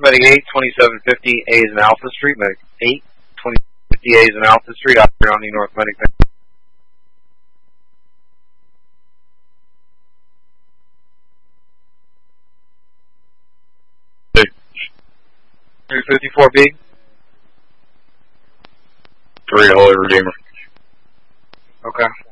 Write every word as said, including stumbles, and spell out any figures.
Medic eight, twenty-seven fifty, A is in Alpha Street. Medic eight, twenty-seven fifty, A is in Alpha Street. Operator on the North Medic. three fifty-four B. three Holy Redeemer. Okay.